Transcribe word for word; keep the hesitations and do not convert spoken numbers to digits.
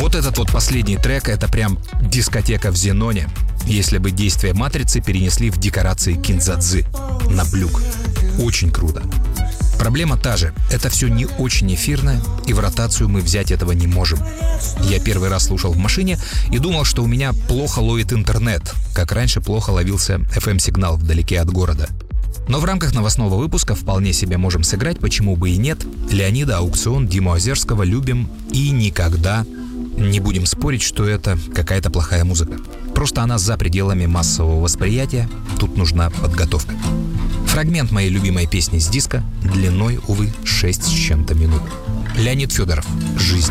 Вот этот вот последний трек — это прям дискотека в Зеноне, если бы действие «Матрицы» перенесли в декорации Кинзадзы на Блюк. Очень круто. Проблема та же. Это все не очень эфирно, и в ротацию мы взять этого не можем. Я первый раз слушал в машине и думал, что у меня плохо ловит интернет, как раньше плохо ловился эф эм-сигнал вдалеке от города. Но в рамках новостного выпуска вполне себе можем сыграть, почему бы и нет. Леонида, Аукцион, Диму Озерского любим и никогда не будем спорить, что это какая-то плохая музыка. Просто она за пределами массового восприятия, тут нужна подготовка. Фрагмент моей любимой песни с диска длиной, увы, шесть с чем-то минут. Леонид Федоров. «Жизнь».